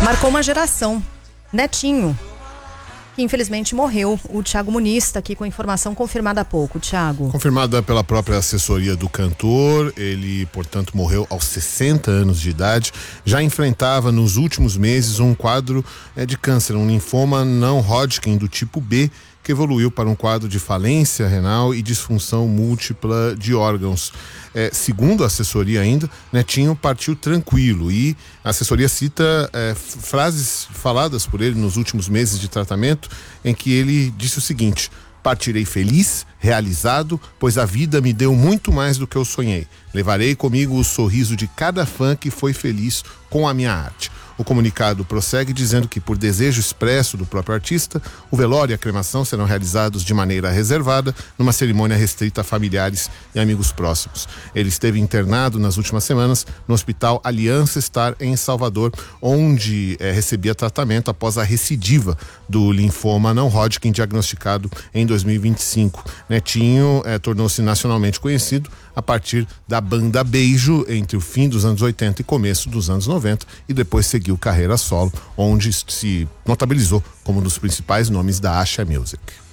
Marcou uma geração. Netinho, que infelizmente morreu. O Thiago Muniz está aqui com a informação confirmada há pouco. Thiago. Confirmada pela própria assessoria do cantor, ele, portanto, morreu aos 60 anos de idade. Já enfrentava nos últimos meses um quadro de câncer, um linfoma não Hodgkin do tipo B, que evoluiu para um quadro de falência renal e disfunção múltipla de órgãos. Segundo a assessoria ainda, Netinho partiu tranquilo e a assessoria cita frases faladas por ele nos últimos meses de tratamento em que ele disse o seguinte: partirei feliz, realizado, pois a vida me deu muito mais do que eu sonhei. Levarei comigo o sorriso de cada fã que foi feliz com a minha arte. O comunicado prossegue dizendo que, por desejo expresso do próprio artista, o velório e a cremação serão realizados de maneira reservada, numa cerimônia restrita a familiares e amigos próximos. Ele esteve internado nas últimas semanas no Hospital Aliança Star, em Salvador, onde recebia tratamento após a recidiva do linfoma não Hodgkin, diagnosticado em 2025. Netinho tornou-se nacionalmente conhecido a partir da banda Beijo entre o fim dos anos 80 e começo dos anos 90, e depois seguiu carreira solo, onde se notabilizou como um dos principais nomes da Axé Music.